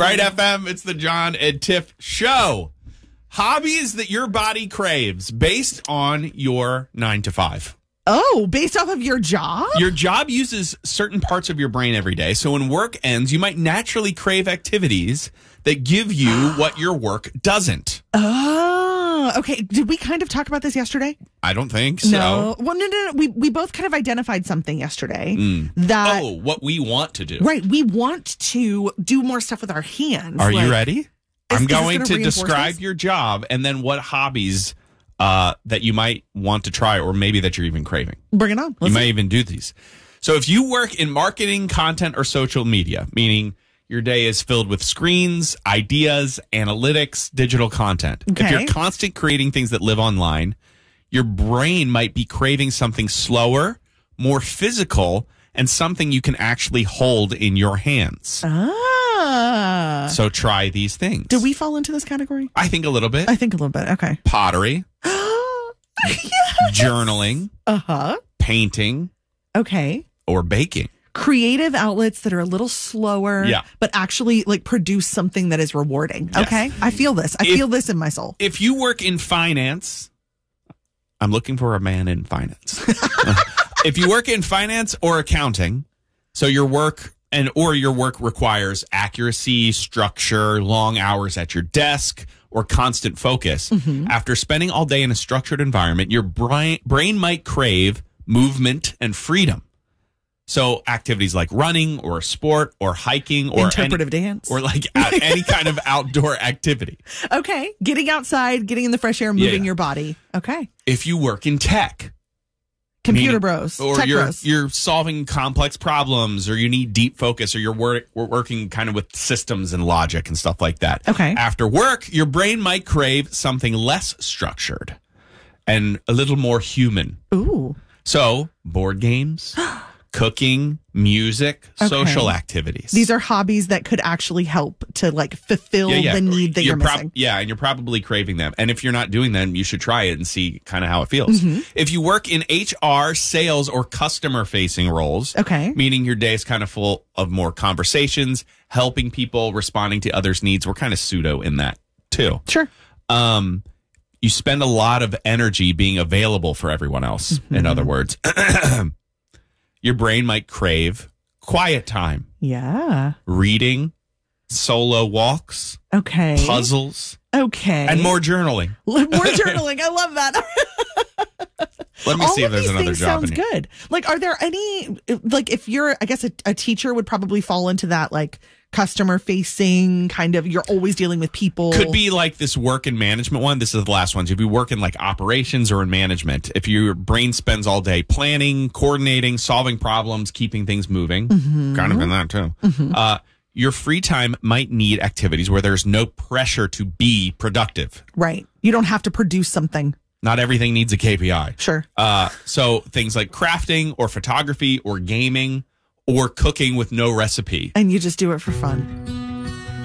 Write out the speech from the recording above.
Right FM, it's the John and Tiff Show. Hobbies that your body craves based on your 9 to 5. Oh, based off of your job? Your job uses certain parts of your brain every day. So when work ends, you might naturally crave activities that give you what your work doesn't. Oh, okay. Did we kind of talk about this yesterday? I don't think so. No. Well, no. We both kind of identified something yesterday that... Oh, what we want to do. Right. We want to do more stuff with our hands. Are you ready? I'm going to reinforce describe this? your job and then what hobbies that you might want to try or maybe that you're even craving. Bring it on. You might even do these. So if you work in marketing, content, or social media, meaning your day is filled with screens, ideas, analytics, digital content. Okay. If you're constant creating things that live online, your brain might be craving something slower, more physical, and something you can actually hold in your hands. So try these things. Do we fall into this category? I think a little bit. I think a little bit. Okay. Pottery, journaling, painting, Okay. or baking. Creative outlets that are a little slower, but actually like produce something that is rewarding. Yes. Okay. I feel this. I feel this in my soul. If you work in finance, I'm looking for a man in finance. If you work in finance or accounting, so your work requires accuracy, structure, long hours at your desk, or constant focus. After spending all day in a structured environment, your brain might crave movement and freedom. So activities like running or a sport or hiking or interpretive dance or like any kind of outdoor activity. Okay. Getting outside, getting in the fresh air, moving your body. Okay. If you work in tech, Computer bros. or Tech you're bros. you're solving complex problems, or you need deep focus, or you're working kind of with systems and logic and stuff like that. Okay. After work, your brain might crave something less structured and a little more human. Ooh. So board games, cooking, music, social activities. These are hobbies that could actually help to like fulfill the need that you're missing. And you're probably craving them. And if you're not doing them, you should try it and see kind of how it feels. If you work in HR, sales, or customer-facing roles, meaning your day is kind of full of more conversations, helping people, responding to others' needs, we're kind of pseudo in that too. Sure. You spend a lot of energy being available for everyone else, in other words. Your brain might crave quiet time. Yeah. Reading, solo walks, puzzles, and more journaling. More journaling. I love that. Let me see if there's another job in here. Sounds good. Like, are there any, like, if you're, I guess a teacher would probably fall into that, like, customer facing kind of, you're always dealing with people. Could be like this work and management one. This is the last one. So if you work in like operations or in management, if your brain spends all day planning, coordinating, solving problems, keeping things moving, kind of in that too. Your free time might need activities where there's no pressure to be productive. Right. You don't have to produce something. Not everything needs a KPI. Sure. So things like crafting or photography or gaming or cooking with no recipe. And you just do it for fun.